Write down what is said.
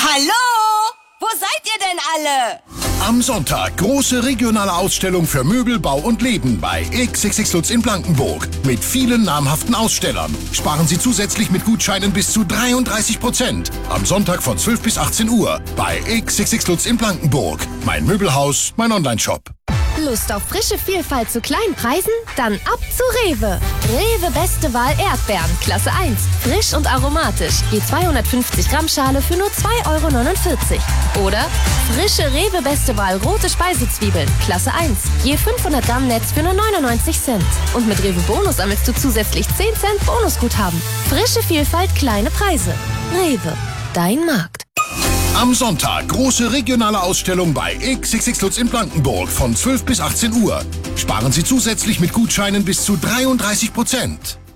Hallo? Wo seid ihr denn alle? Am Sonntag große regionale Ausstellung für Möbel, Bau und Leben bei XXX Lutz in Blankenburg. Mit vielen namhaften Ausstellern. Sparen Sie zusätzlich mit Gutscheinen bis zu 33%. Am Sonntag von 12 bis 18 Uhr bei XXX Lutz in Blankenburg. Mein Möbelhaus, mein Onlineshop. Lust auf frische Vielfalt zu kleinen Preisen? Dann ab zu Rewe. Rewe Beste Wahl Erdbeeren, Klasse 1. Frisch und aromatisch. Je 250 Gramm Schale für nur 2,49 €. Oder frische Rewe Beste Wahl rote Speisezwiebeln, Klasse 1. Je 500 Gramm Netz für nur 99 Cent. Und mit Rewe Bonus sammelst du zusätzlich 10 Cent Bonusguthaben. Frische Vielfalt, kleine Preise. Rewe, dein Markt. Am Sonntag große regionale Ausstellung bei XXX Lutz in Blankenburg von 12 bis 18 Uhr. Sparen Sie zusätzlich mit Gutscheinen bis zu 33%.